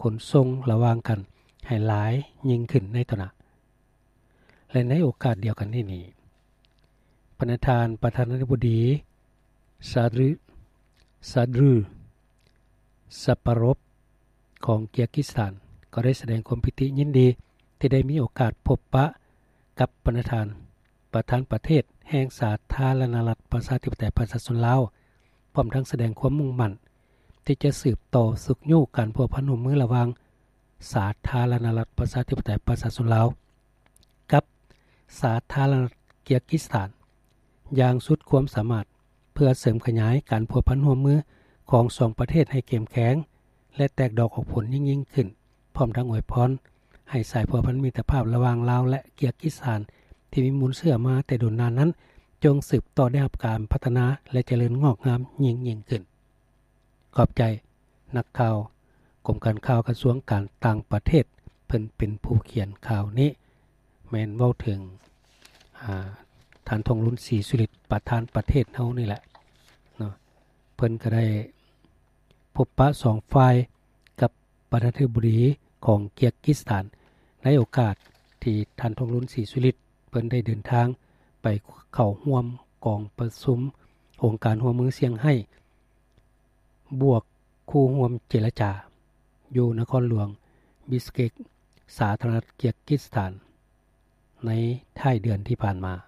ขนส่งระหว่างกันให้หลายยิ่งขึ้นในตนะและในโอกาสเดียวกันนี้ประธานาธิบดีซาดรือซาปารอฟของเกียร์กิสถานก็ได้แสดงความปิติยินดีที่ได้มีโอกาสพบปะกับประธานประเทศแห่งสาธารณรัฐประชาธิปไตยประชาชนลาวพร้อมทั้งแสดงความมุ่งมั่นที่จะสืบต่อสุขอยู่การพัวพันร่วมมือระหว่างสาธารณรัฐประชาธิปไตยประชาชนลาวกับสาธารณรัฐเกียร์กิสถานอย่างสุดความสามารถเพื่อเสริมขยายการพัวพันร่วมมือของสองประเทศให้เข้มแข็งและแตกดอกออกผลยิ่งขึ้นพร้อมทั้งอวยพรให้สายพัวพันมิตรภาพระหว่างลาวและเกียร์กิสถานที่มีมูลเชื่อมาแต่โดนนานนั้นจงสืบต่อได้รับการพัฒนาและเจริญงอกงามยิ่งขึ้นขอบใจนักข่าวกรมการข่าวกระทรวงการต่างประเทศเพิ่นเป็นผู้เขียนข่าวนี้แม่นเว้าถึงท่านทองรุ่นศรีสุริตประธานประเทศเฮานี่แหละเนาะเพิ่นก็ได้พบปะสองฝ่ายกับประธานาธิบดีของเกียร์กิสถานในโอกาสที่ท่านทองรุ่นศรีสุริตเพิ่นได้เดินทางไปเข้าร่วมกองประชุมองค์การร่วมมือเสียงให้บวกคู่ร่วมเจรจาอยู่นครหลวงบิสเกกสาธารณรัฐเกียร์กิสถานในท้ายเดือนที่ผ่านมา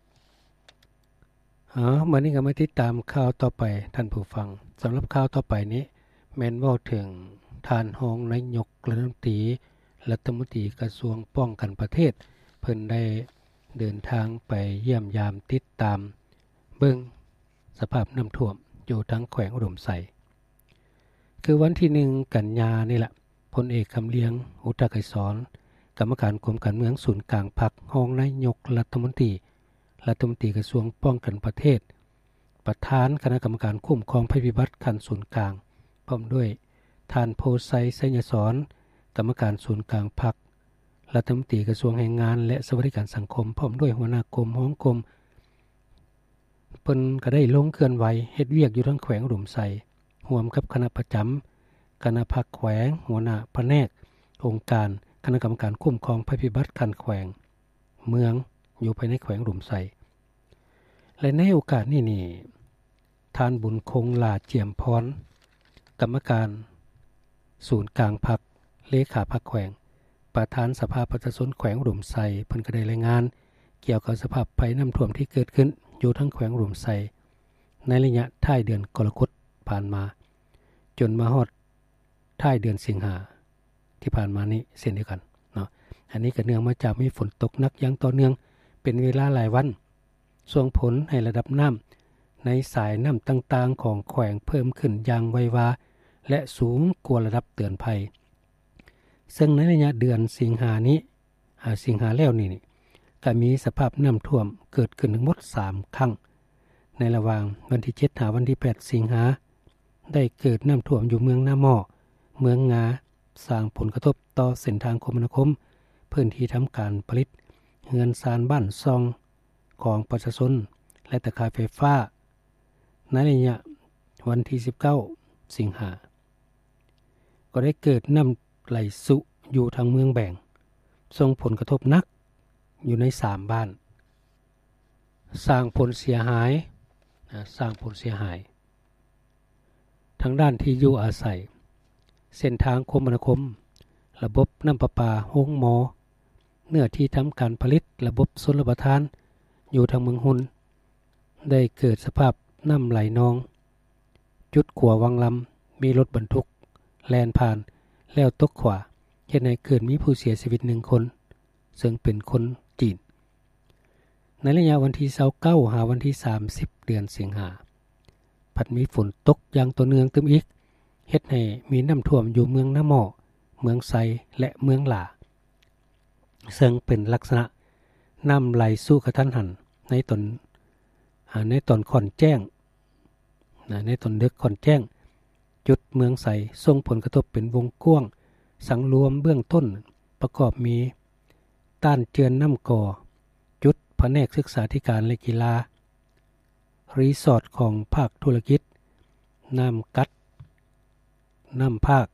วันนี้ก็มาติดตามข่าวต่อไปท่านผู้ฟังสำหรับข่าวต่อไปนี้แม่นเว้าถึงท่านรองนายกรัฐมนตรีกระทรวงป้องกันประเทศเพิ่นได้เดินทางไปเยี่ยมยามติดตามเบิ่งสภาพน้ำท่วมอยู่ทั้งแขวงอุดมไสคือวันที่1กันยานี่แหละพลเอกคำเลียงอุตตไกรสอนกรรมการกรมการเมืองศูนย์กลางพรรครองนายกรัฐมนตรีกระทรวงป้องกันประเทศประธานคณะกรรมการคุ้มครองภัยพิบัติขั้นศูนย์กลางพร้อมด้วยท่านโพไซไสยสอนกรรมการศูนย์กลางพรรครัฐมนตรีกระทรวงแรงงานและสวัสดิการสังคมพร้อมด้วยหัวหน้ากรมห้องกรมเพิ่นก็ได้ลงเคลื่อนไหวเฮ็ดเวียกอยู่ทั้งแขวงอุดมไสร่วมกับคณะประจำคณะภาคแขวงหัวหน้าแผนกองค์การคณะกรรมการคุ้มครองภัยพิบัติขั้นแขวงเมืองอยู่ภายในแขวงอุดมไสและในโอกาสนี้ท่านบุญคงลาเจียมพรกรรมการศูนย์กลางพรรคเลขาพรรคแขวงประธานสภาประชาชนแขวงอุดมไสเพิ่นก็ได้รายงานเกี่ยวกับสภาพภัยน้ำท่วมที่เกิดขึ้นอยู่ทั้งแขวงอุดมไสในระยะท้ายเดือนกรกฎาคมผ่านมาจนมาฮอดท้ายเดือนสิงหาที่ผ่านมานี้เช่นเดียวกันเนาะอันนี้ก็เนื่องมาจากมีฝนตกหนักอย่างต่อเนื่องเป็นเวลาหลายวันส่งผลให้ระดับน้ำในสายน้ำต่างๆของแขวงเพิ่มขึ้นอย่างไววาและสูงกว่าระดับเตือนภัยซึ่งในระยะเดือนสิงหาแล้วนี่ก็มีสภาพน้ำท่วมเกิดขึ้นทั้งหมด3ครั้งในระหว่างวันที่7ถึงวันที่8สิงหาได้เกิดน้ำท่วมอยู่เมืองนาหม้อเมืองงาสร้างผลกระทบต่อเส้นทางคมนาคมพื้นที่ทำการผลิตเรือนซานบ้านซองของประชาชนและตะข่ายไฟฟ้าในระยะวันที่19สิงหาก็ได้เกิดน้ำไหลสุอยู่ทางเมืองแบ่งส่งผลกระทบหนักอยู่ใน3บ้านสร้างผลเสียหายทางด้านที่อยู่อาศัยเส้นทางคมนาคมระบบน้ำประปาโรงหมอเนื้อที่ทำการผลิตระบบชลประทานอยู่ทางเมืองหุนได้เกิดสภาพน้ำไหลนองจุดขัววังลำมีรถบรรทุกแล่นผ่านแล้วตกขวาเฮ็ดให้เกิดมีผู้เสียชีวิต1คนซึ่งเป็นคนจีนในระยะวันที่29หาวันที่30เดือนสิงหาพัดมีฝนตกอย่างต่อเนื่องตึมอีกเฮ็ดให้มีน้ำท่วมอยู่เมืองนาหม้อเมืองไซและเมืองหลาซึ่งเป็นลักษณะน้ำไหลสู่กระทันหันในตอนค่อนแจ้งในตอนดึกค่อนแจ้งจุดเมืองไสส่งผลกระทบเป็นวงกว้างสังรวมเบื้องต้นประกอบมีต้านเจือนน้ำก่อจุดแผนกศึกษาธิการและกีฬารีสอร์ทของภาคธุรกิจน้ำกัดน้ำภาค